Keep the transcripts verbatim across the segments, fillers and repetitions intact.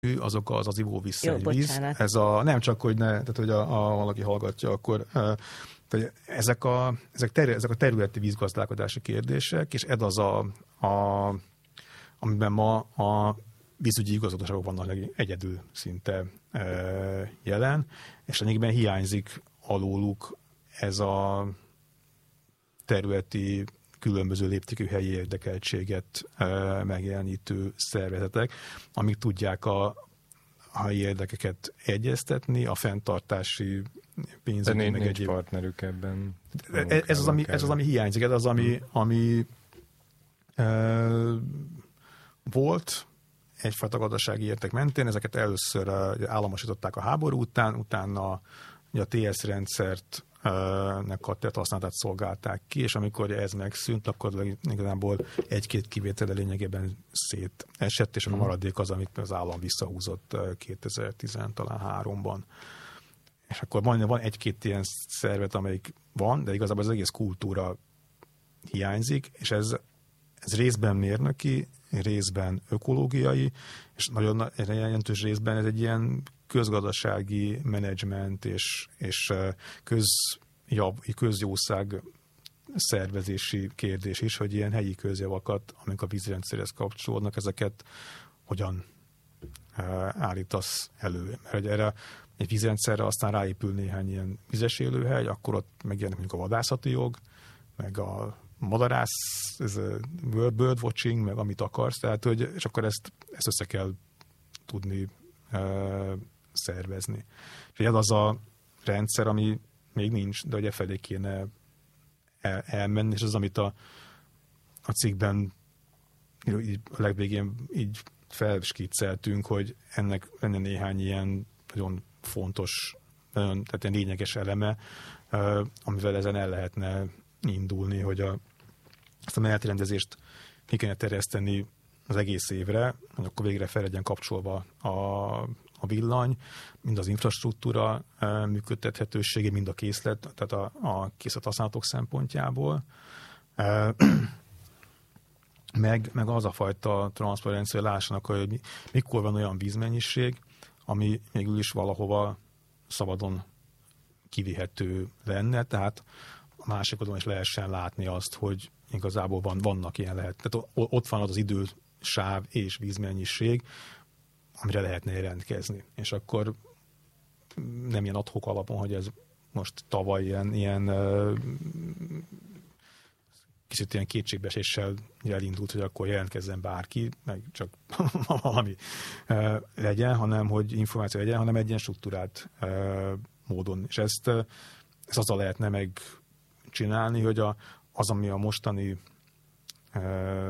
azok az az ivóvíz-szennyvíz. Ez a, nem csak, hogy ne, tehát hogy a, a, valaki hallgatja, akkor tehát ezek, a, ezek, ter, ezek a területi vízgazdálkodási kérdések, és ez az a, a amiben ma a vízügyi igazgatóságok vannak egyedül szinte e, jelen, és lényegében hiányzik alóluk ez a területi különböző léptékű helyi érdekeltséget e, megjelenítő szervezetek, amik tudják a, a helyi érdekeket egyeztetni, a fenntartási pénzügyi de meg nincs egyéb partnerük ebben. Ez, ez, az, ami, ez az, ami hiányzik, ez az, ami, hmm. ami e, volt egyfajta gazdasági érték mentén, ezeket először államosították a háború után, utána a té es rendszert nek a használatát szolgálták ki, és amikor ez megszűnt, akkor igazából egy-két kivétele lényegében szétesett, és a maradék az, amit az állam visszahúzott kétezer-tizenháromban. És akkor majdnem van egy-két ilyen szervet, amelyik van, de igazából az egész kultúra hiányzik, és ez, ez részben mérnöki, részben ökológiai, és nagyon jelentős részben ez egy ilyen közgazdasági menedzsment és, és köz, közjószág szervezési kérdés is, hogy ilyen helyi közjavakat, amik a vízrendszerhez kapcsolódnak, ezeket hogyan állítasz elő. Mert erre egy vízrendszerre aztán ráépül néhány ilyen vizes élőhely, akkor ott megjelenik mondjuk a vadászati jog, meg a madarász, ez a birdwatching, meg amit akarsz, tehát, hogy, és akkor ezt, ezt össze kell tudni uh, szervezni. És ez az a rendszer, ami még nincs, de ugye felé kéne el, elmenni, és az, amit a, a cikkben így, a legvégén így felskicceltünk, hogy ennek lenne néhány ilyen nagyon fontos, nagyon, tehát ilyen lényeges eleme, uh, amivel ezen el lehetne indulni, hogy a, ezt a menetrendezést ki kellene terjeszteni az egész évre, hogy akkor végre fel legyen kapcsolva a, a villany, mind az infrastruktúra e, működtethetősége, mind a készlet, tehát a, a készlet használatok szempontjából. E, meg, meg az a fajta transzparencia, hogy lássanak, hogy mikor van olyan vízmennyiség, ami végül is valahova szabadon kivihető lenne, tehát a másik oldalon is lehessen látni azt, hogy igazából van, vannak ilyen lehet. Tehát ott van az az idősáv és vízmennyiség, amire lehetne jelentkezni. És akkor nem ilyen ad hoc alapon, hogy ez most tavaly ilyen, ilyen kicsit ilyen kétségbeeséssel elindult, hogy akkor jelentkezzen bárki, meg csak valami legyen, hanem hogy információ legyen, hanem egy ilyen struktúrált módon. És ezt, ezt azzal lehetne meg csinálni, hogy a, az, ami a mostani e,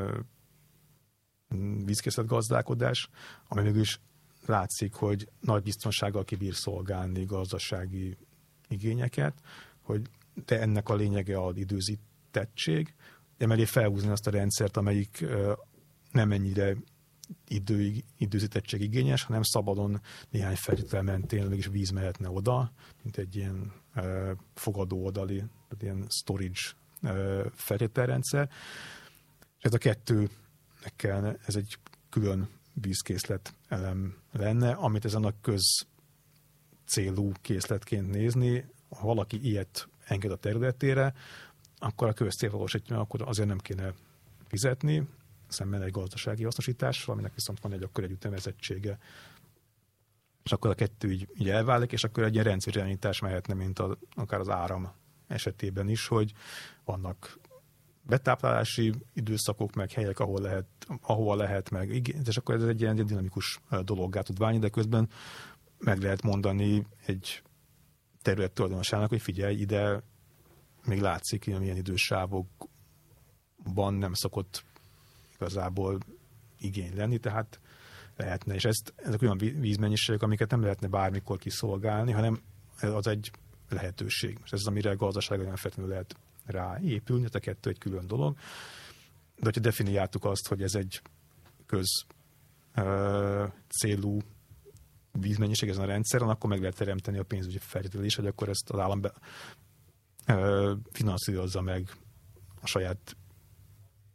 vízkészletgazdálkodás, ami mégis látszik, hogy nagy biztonsággal kibír szolgálni gazdasági igényeket, hogy de ennek a lényege az időzítettség, emellé felhúzni azt a rendszert, amelyik e, nem ennyire idő, időzítettség igényes, hanem szabadon néhány feltétel mentén mégis víz mehetne oda, mint egy ilyen e, fogadó oldali, ilyen storage e, feltételrendszer. És ez a kettőnek kellene, ez egy külön vízkészlet elem lenne, amit ezen a köz célú készletként nézni. Ha valaki ilyet enged a területére, akkor a közcélvalósítja, akkor azért nem kéne fizetni, szemben egy gazdasági hasznosításra, aminek viszont van egy akkor egy ütemezettsége. És akkor a kettő így, így elválik, és akkor egy ilyen rendszerirányítás mehetne, mint a, akár az áram esetében is, hogy vannak betáplálási időszakok, meg helyek, ahol lehet, ahol lehet, meg és akkor ez egy ilyen dinamikus dologgá tud válni, de közben meg lehet mondani egy terület tulajdonosának, hogy figyelj, ide még látszik, hogy milyen idősávokban nem szokott igazából igény lenni, tehát lehetne, és ezt, ezek olyan vízmennyiségek, amiket nem lehetne bármikor kiszolgálni, hanem az egy lehetőség. És ez az, amire a gazdaságban nem feltétlenül lehet ráépülni, a kettő egy külön dolog. De hogyha definiáltuk azt, hogy ez egy köz ö, célú vízmennyiség ezen a rendszeren, akkor meg lehet teremteni a pénzügyi feltételést, hogy akkor ezt az állam be, ö, finanszírozza meg a saját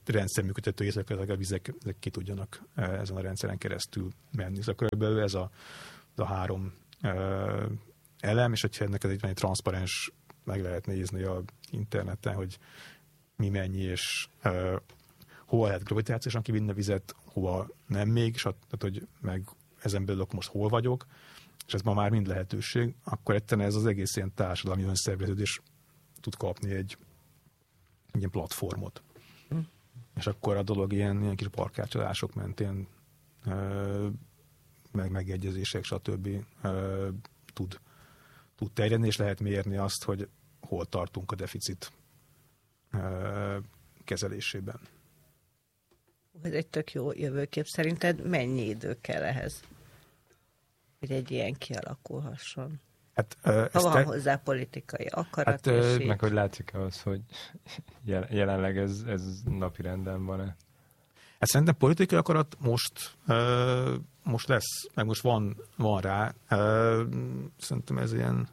rendszerműködtető észak, ezek a vizek ezek ki tudjanak ezen a rendszeren keresztül menni. Szóval körülbelül ez a, a három uh, elem, és hogyha ennek ez egy, egy transzparens, meg lehet nézni a interneten, hogy mi mennyi, és uh, hova lehet gravitációsan kivinni a vizet, hova nem még, és tehát, hogy meg ezen belül akkor most hol vagyok, és ez ma már mind lehetőség, akkor egyszerűen ez az egész ilyen társadalmi önszerveződés tud kapni egy, egy ilyen platformot. Hm. És akkor a dolog ilyen, ilyen kis barkácsolások mentén ö, meg megegyezések, stb. Ö, tud, tud terjedni, és lehet mérni azt, hogy hol tartunk a deficit ö, kezelésében. Ez egy tök jó jövőkép. Szerinted mennyi idő kell ehhez, hogy egy ilyen kialakulhasson? Hát, uh, ha van te... hozzá politikai akarat. Hát, uh, meg hogy látszik az, hogy jelenleg ez, ez napi renden van-e? Hát szerintem politikai akarat most, uh, most lesz, meg most van, van rá. Uh, szerintem ez ilyen...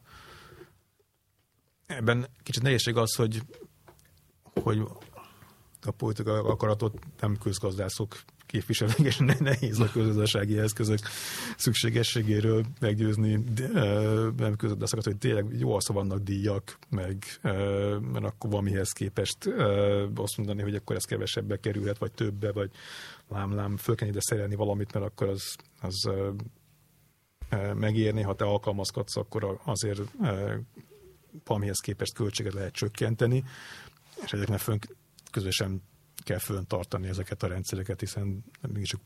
Ebben kicsit nehézség az, hogy, hogy a politikai akaratot nem közgazdászok képviselők, és nehéz a közgazdasági eszközök szükségességéről meggyőzni nem közgazdászokat, hogy tényleg jó, az, vannak díjak, meg mert akkor valamihez képest azt mondani, hogy akkor ez kevesebbe kerülhet, vagy többe, vagy lám-lám, föl kell ide szerelni valamit, mert akkor az, az megérni, ha te alkalmazkodsz, akkor azért valamihez képest költséget lehet csökkenteni, és egyébként fönn közösen kell föntartani ezeket a rendszereket, hiszen mégiscsak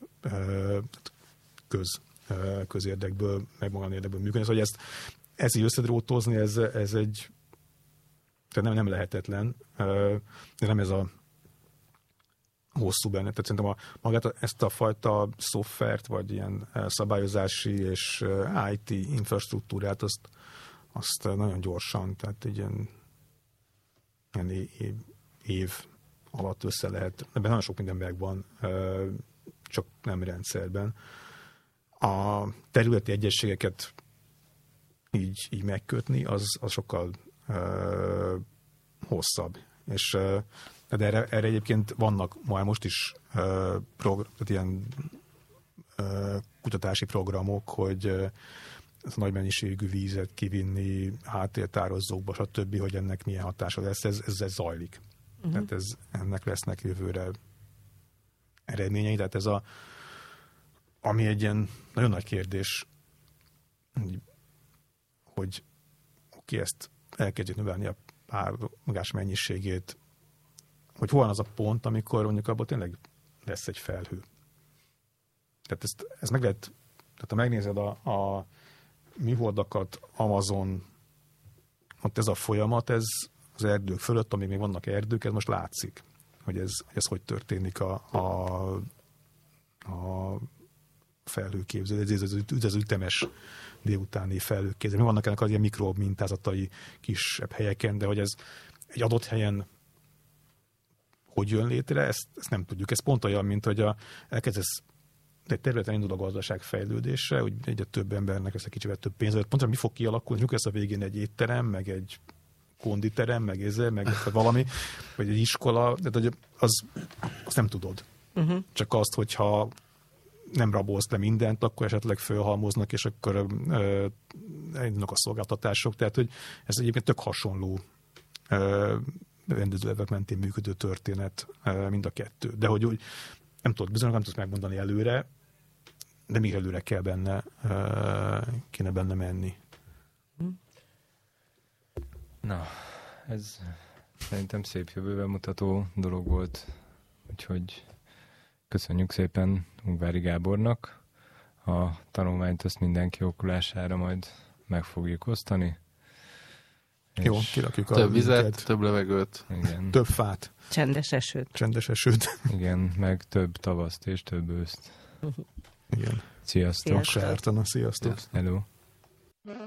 köz, közérdekből, meg magánérdekből működni. Szóval ezt, ezt így összedrótozni, ez, ez egy tehát nem, nem lehetetlen, de nem ez a hosszú benne. Tehát szerintem a, magát ezt a fajta szoftvert, vagy ilyen szabályozási és i té infrastruktúrát, azt, azt nagyon gyorsan, tehát egy ilyen, ilyen év, év alatt össze lehet, ebben nagyon sok minden megvan, csak nem rendszerben. A területi egyességeket így, így megkötni, az, az sokkal uh, hosszabb. És uh, de erre, erre egyébként vannak már most is uh, progr- ilyen uh, kutatási programok, hogy uh, nagy mennyiségű vízet kivinni háttértározókba, stb., hogy ennek milyen hatása lesz, ez, ez, ez zajlik. Uh-huh. Tehát ez, ennek lesznek jövőre eredményei. Tehát ez a, ami egy ilyen nagyon nagy kérdés, hogy oké, ezt elkezdjük növelni a párolgás mennyiségét, hogy hol van az a pont, amikor mondjuk abban tényleg lesz egy felhő. Tehát ezt, ezt meg lehet, tehát ha megnézed a, a műholdakat, Amazon, ott ez a folyamat, ez az erdők fölött, amíg még vannak erdők, ez most látszik, hogy ez hogy, ez hogy történik a, a, a felhőképzés, ez az, az ütemes délutáni felhőképzés. Mi vannak ennek az ilyen mikromинtázatai kisebb helyeken, de hogy ez egy adott helyen hogy jön létre, ezt, ezt nem tudjuk. Ez pont olyan, mint hogy a, elkezdesz egy területen indul a gazdaság fejlődése, hogy egyre több embernek lesz egy kicsivel több pénz. Pontosan mi fog kialakulni, hogy lesz a végén egy étterem, meg egy konditerem, meg ezzel, meg valami, vagy egy iskola, de az, azt nem tudod. Uh-huh. Csak azt, hogyha nem rabolsz le mindent, akkor esetleg fölhalmoznak, és akkor uh, indulnak a szolgáltatások. Tehát, hogy ez egyébként tök hasonló uh, rendezőelvek mentén működő történet uh, mind a kettő. De hogy úgy, nem tudod, bizony nem tudsz megmondani előre, de még előre kell benne, uh, kéne benne menni. Na, ez szerintem szép jövőben mutató dolog volt, úgyhogy köszönjük szépen Ungvári Gábornak. A tanulmányt azt mindenki okulására majd meg fogjuk osztani. Jó, kirakjuk a több vizet, minket. Több levegőt. Igen. Több fát. Csendes esőt. Csendes esőt. Igen, meg több tavaszt és több őszt. Igen. Sziasztok. Sártana, sziasztok. Sziasztok. Hello.